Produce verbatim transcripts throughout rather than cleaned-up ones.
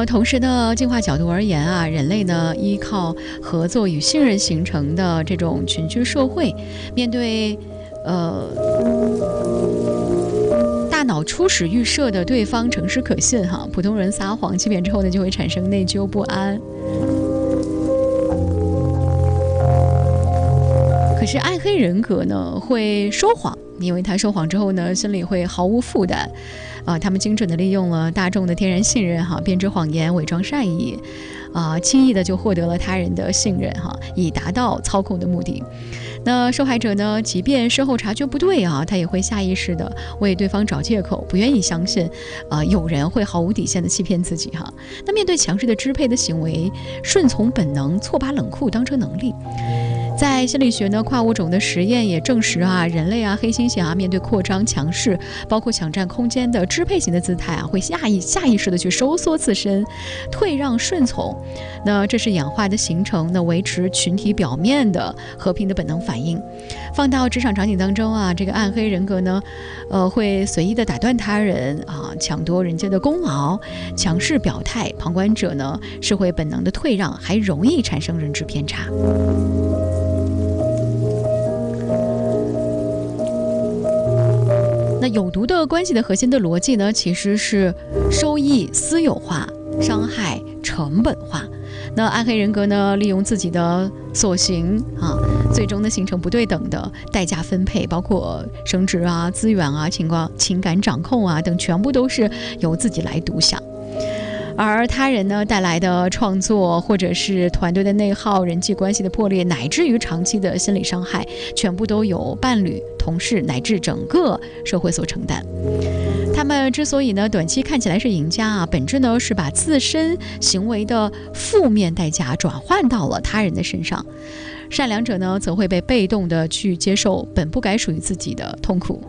那同时呢，进化角度而言啊，人类呢依靠合作与信任形成的这种群居社会，面对呃大脑初始预设的对方诚实可信哈，普通人撒谎欺骗之后呢，就会产生内疚不安。可是暗黑人格呢会说谎，因为他说谎之后呢，心里会毫无负担。啊、呃，他们精准地利用了大众的天然信任哈，编织谎言，伪装善意，啊、呃，轻易的就获得了他人的信任哈，以达到操控的目的。那受害者呢，即便事后察觉不对啊，他也会下意识的为对方找借口，不愿意相信，呃，有人会毫无底线的欺骗自己哈。那面对强势的支配的行为，顺从本能，错把冷酷当成能力。在心理学呢，跨物种的实验也证实啊，人类啊，黑猩猩啊，面对扩张、强势，包括抢占空间的支配型的姿态啊，会下意下意识的去收缩自身，退让顺从。那这是演化的形成，那维持群体表面的和平的本能反应。放到职场场景当中啊，这个暗黑人格呢，呃，会随意的打断他人啊，抢夺人家的功劳，强势表态。旁观者呢，是会本能的退让，还容易产生认知偏差。那有毒的关系的核心的逻辑呢，其实是收益私有化，伤害成本化。那暗黑人格呢，利用自己的所行啊，最终呢形成不对等的代价分配，包括升职啊、资源啊、情况、情感掌控啊等，全部都是由自己来独享。而他人呢带来的创作，或者是团队的内耗、人际关系的破裂，乃至于长期的心理伤害，全部都由伴侣、同事乃至整个社会所承担。他们之所以呢短期看起来是赢家啊，本质呢是把自身行为的负面代价转换到了他人的身上。善良者呢则会被被动的去接受本不该属于自己的痛苦。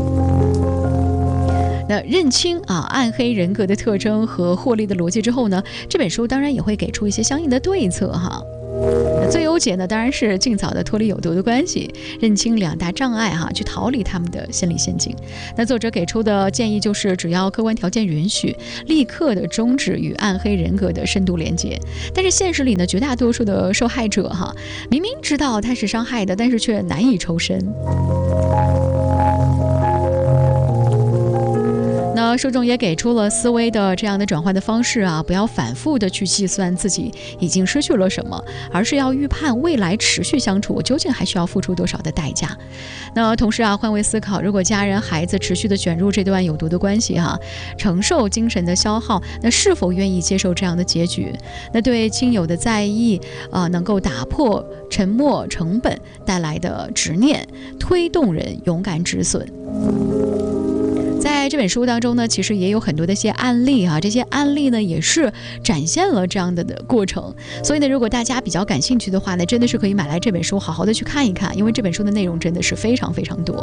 那认清啊暗黑人格的特征和获利的逻辑之后呢，这本书当然也会给出一些相应的对策哈。那最优解呢，当然是尽早的脱离有毒的关系，认清两大障碍哈，去逃离他们的心理陷阱。那作者给出的建议就是，只要客观条件允许，立刻的终止与暗黑人格的深度连接。但是现实里呢，绝大多数的受害者哈，明明知道他是伤害的，但是却难以抽身。那书中也给出了思维的这样的转换的方式啊，不要反复的去计算自己已经失去了什么，而是要预判未来持续相处究竟还需要付出多少的代价。那同时啊，换位思考，如果家人、孩子持续的卷入这段有毒的关系哈、啊，承受精神的消耗，那是否愿意接受这样的结局？那对亲友的在意啊、呃，能够打破沉没成本带来的执念，推动人勇敢止损。在这本书当中呢，其实也有很多的一些案例啊，这些案例呢也是展现了这样的的过程。所以呢，如果大家比较感兴趣的话呢，真的是可以买来这本书好好的去看一看，因为这本书的内容真的是非常非常多。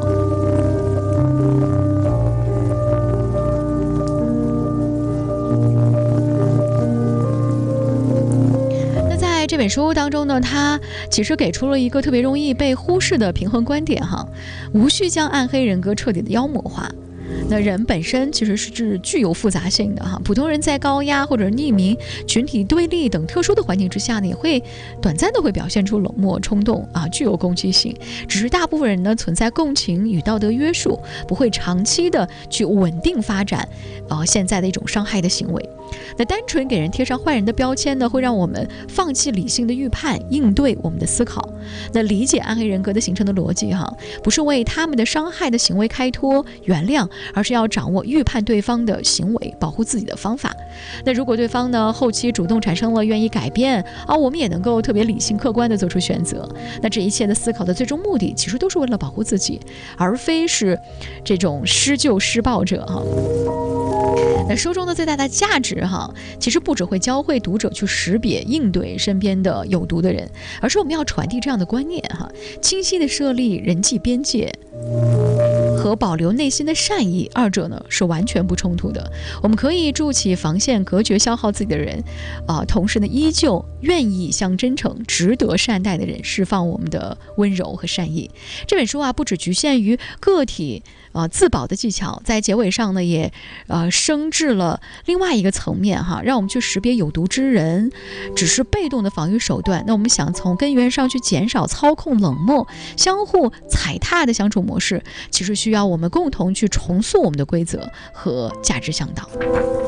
那在这本书当中呢，它其实给出了一个特别容易被忽视的平衡观点哈，无需将暗黑人格彻底的妖魔化。那人本身其实是具有复杂性的哈，普通人在高压或者匿名、群体对立等特殊的环境之下呢，也会短暂的会表现出冷漠、冲动啊，具有攻击性。只是大部分人呢存在共情与道德约束，不会长期的去稳定发展啊现在的一种伤害的行为。那单纯给人贴上坏人的标签呢，会让我们放弃理性的预判、应对我们的思考。那理解暗黑人格的形成的逻辑哈，不是为他们的伤害的行为开脱、原谅，而是要掌握预判对方的行为，保护自己的方法。那如果对方呢后期主动产生了愿意改变啊，我们也能够特别理性客观的做出选择。那这一切的思考的最终目的，其实都是为了保护自己，而非是这种施救施暴者哈。那书中的最大的价值哈，其实不只会教会读者去识别应对身边的有毒的人，而是我们要传递这样的观念哈，清晰的设立人际边界和和保留内心的善意，二者呢是完全不冲突的。我们可以筑起防线，隔绝消耗自己的人，啊、呃，同时呢，依旧愿意向真诚、值得善待的人释放我们的温柔和善意。这本书啊，不只局限于个体啊、呃、自保的技巧，在结尾上呢，也呃升至了另外一个层面哈，让我们去识别有毒之人只是被动的防御手段。那我们想从根源上去减少操控、冷漠、相互踩踏的相处模式，其实需要我们共同去重塑我们的规则和价值向导。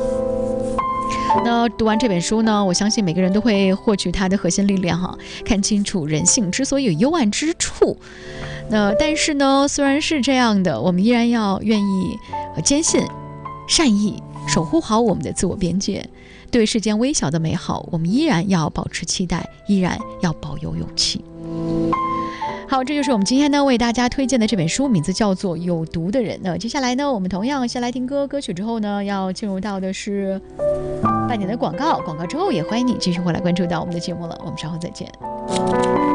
那读完这本书呢，我相信每个人都会获取它的核心力量哈，看清楚人性之所以有幽暗之处。那但是呢，虽然是这样的，我们依然要愿意呃坚信善意，守护好我们的自我边界。对世间微小的美好，我们依然要保持期待，依然要保有勇气。好，这就是我们今天呢为大家推荐的这本书，名字叫做《有毒的人》。那接下来呢，我们同样先来听歌，歌曲之后呢，要进入到的是半点的广告，广告之后也欢迎你继续回来关注到我们的节目了，我们稍后再见。